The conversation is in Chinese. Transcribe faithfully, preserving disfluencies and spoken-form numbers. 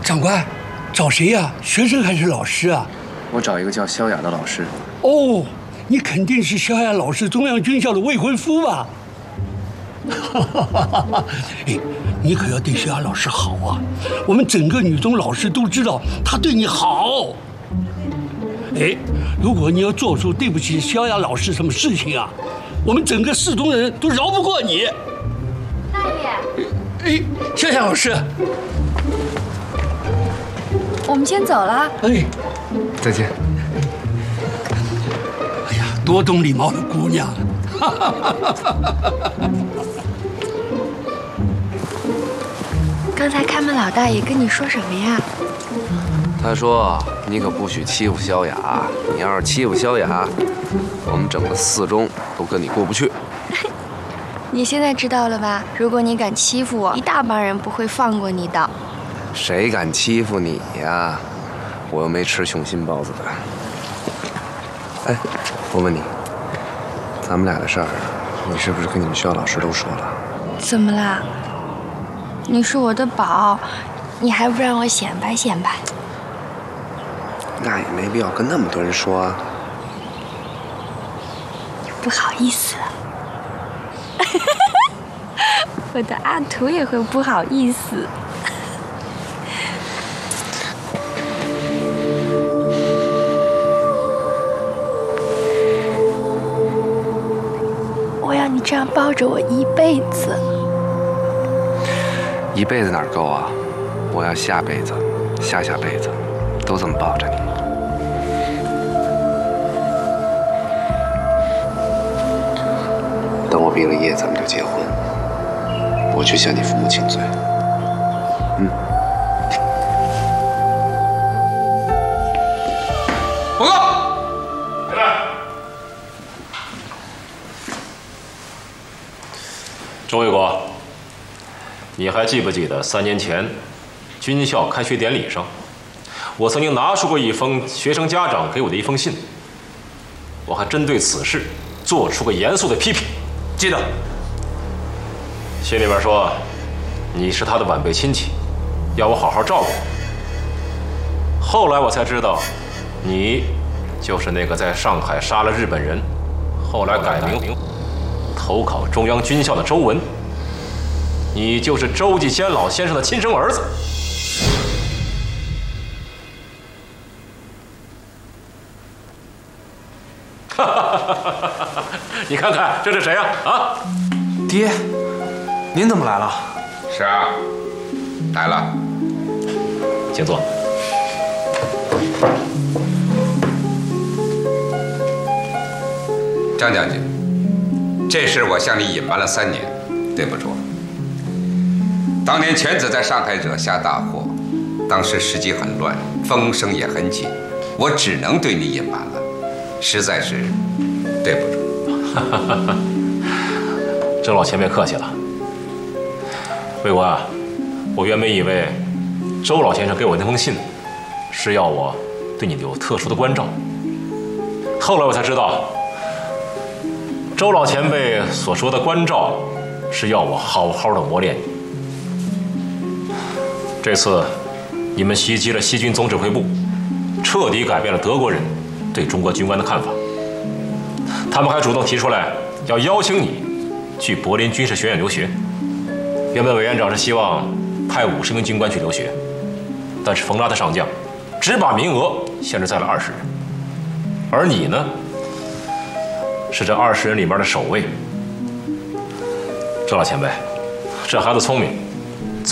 长官，找谁呀？学生还是老师啊？ 我找一个叫萧雅的老师。 哦，你肯定是萧雅老师中央军校的未婚夫吧？哎，你可要对萧雅老师好啊！我们整个女中老师都知道她对你好。哎，如果你要做出对不起萧雅老师什么事情啊，我们整个四中的人都饶不过你。 大爷， 哎，萧雅老师， 我们先走了。 哎， 再见。 哎呀，多懂礼貌的姑娘。 刚才看门老大爷跟你说什么呀？ 他说你可不许欺负萧雅，你要是欺负萧雅，我们整个四中都跟你过不去。 你现在知道了吧？如果你敢欺负我，一大帮人不会放过你的。 谁敢欺负你呀？我又没吃熊心包子的。哎，我问你，咱们俩的事儿，你是不是跟你们学校老师都说了？ 怎么啦？你是我的宝，你还不让我显摆显摆？ 那也没必要跟那么多人说啊。 不好意思。我的阿图也会不好意思。我要你这样抱着我一辈子。 一辈子哪儿够啊？我要下辈子、下下辈子都这么抱着你。等我毕了业，咱们就结婚。我去向你父母请罪。嗯。 报告。进来。周卫国，你还记不记得三年前军校开学典礼上，我曾经拿出过一封学生家长给我的一封信，我还针对此事做出过严肃的批评。记得。信里边说，你是他的晚辈亲戚，要我好好照顾。后来我才知道，你就是那个在上海杀了日本人，后来改名投考中央军校的周文。你就是周继先老先生的亲生儿子。哈哈哈哈哈！你看看这是谁呀？啊， 爹，您怎么来了？ 是啊，来了， 请坐。 张将军，这事我向你隐瞒了三年，对不住了。当年犬子在上海惹下大祸，当时时机很乱，风声也很紧，我只能对你隐瞒了，实在是对不住。 周老前辈客气了。卫国啊，我原本以为周老先生给我那封信是要我对你有特殊的关照，后来我才知道，周老前辈所说的关照是要我好好的磨练你。这次你们袭击了西军总指挥部，彻底改变了德国人对中国军官的看法。他们还主动提出来要邀请你去柏林军事学院留学。原本委员长是希望派五十名军官去留学，但是冯拉特上将只把名额限制在了二十人，而你呢，是这二十人里面的首位。周老前辈，这孩子聪明。